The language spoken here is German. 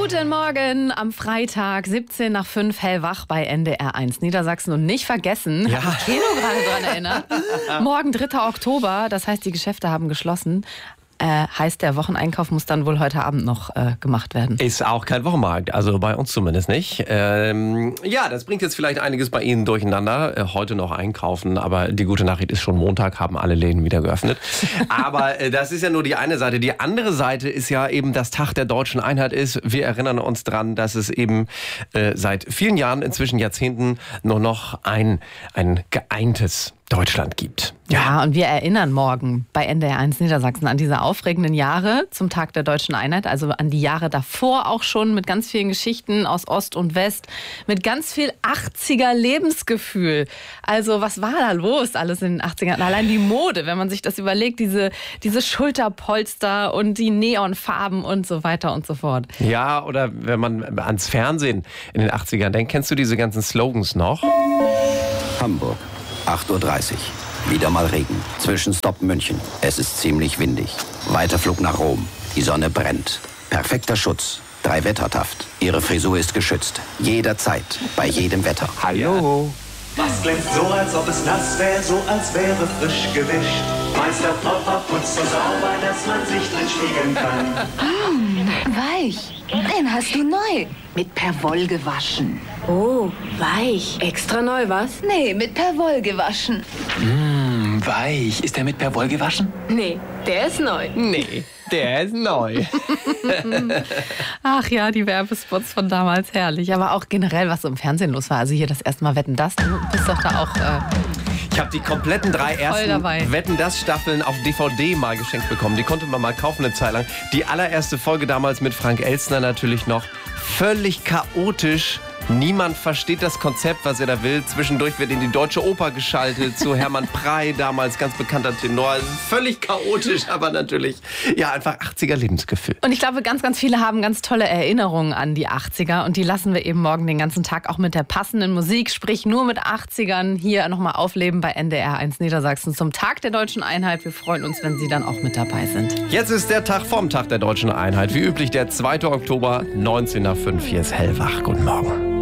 Guten Morgen am Freitag, 17 nach 5, hellwach bei NDR1 Niedersachsen. Und nicht vergessen, Ja. hat Keno gerade daran erinnert, morgen 3. Oktober, das heißt, die Geschäfte haben geschlossen. Heißt, der Wocheneinkauf muss dann wohl heute Abend noch gemacht werden. Ist auch kein Wochenmarkt, also bei uns zumindest nicht. Ja, das bringt jetzt vielleicht einiges bei Ihnen durcheinander. Heute noch einkaufen, aber die gute Nachricht ist, schon Montag haben alle Läden wieder geöffnet. Aber das ist ja nur die eine Seite. Die andere Seite ist ja eben, dass Tag der Deutschen Einheit ist. Wir erinnern uns dran, dass es eben seit vielen Jahren, inzwischen Jahrzehnten, nur noch ein geeintes Deutschland gibt. Ja, und wir erinnern morgen bei NDR1 Niedersachsen an diese aufregenden Jahre zum Tag der Deutschen Einheit, also an die Jahre davor auch schon mit ganz vielen Geschichten aus Ost und West, mit ganz viel 80er Lebensgefühl. Also was war da los alles in den 80ern? Allein die Mode, wenn man sich das überlegt, diese Schulterpolster und die Neonfarben und so weiter und so fort. Ja, oder wenn man ans Fernsehen in den 80ern denkt, kennst du diese ganzen Slogans noch? Hamburg, 8:30 Uhr. Wieder mal Regen. Zwischenstopp München. Es ist ziemlich windig. Weiterflug nach Rom. Die Sonne brennt. Perfekter Schutz. 3 Wettertaft. Ihre Frisur ist geschützt. Jederzeit. Bei jedem Wetter. Hallo. Was glänzt so, als ob es nass wäre, so als wäre frisch gewischt. Meister Propper putzt so sauber, dass man sich drin spiegeln kann. Weich. Den hast du neu. Mit Perwoll gewaschen. Oh, weich. Extra neu, was? Nee, mit Perwoll gewaschen. Weich. Ist der mit Perwoll gewaschen? Nee, der ist neu. Nee, der ist neu. Ach ja, die Werbespots von damals, herrlich. Aber auch generell, was so im Fernsehen los war. Also hier das erste Mal Wetten, das. Du bist doch da auch... Ich habe die kompletten 3 ersten dabei. Wetten-das-Staffeln auf DVD mal geschenkt bekommen. Die konnte man mal kaufen eine Zeit lang. Die allererste Folge damals mit Frank Elstner natürlich noch. Völlig chaotisch. Niemand versteht das Konzept, was er da will. Zwischendurch wird in die Deutsche Oper geschaltet zu Hermann Prey, damals ganz bekannter Tenor. Völlig chaotisch, aber natürlich ja einfach 80er Lebensgefühl. Und ich glaube, ganz, ganz viele haben ganz tolle Erinnerungen an die 80er. Und die lassen wir eben morgen den ganzen Tag auch mit der passenden Musik, sprich nur mit 80ern, hier nochmal aufleben bei NDR1 Niedersachsen zum Tag der Deutschen Einheit. Wir freuen uns, wenn Sie dann auch mit dabei sind. Jetzt ist der Tag vom Tag der Deutschen Einheit. Wie üblich der 2. Oktober, 19 nach 5. Hier ist hellwach. Guten Morgen.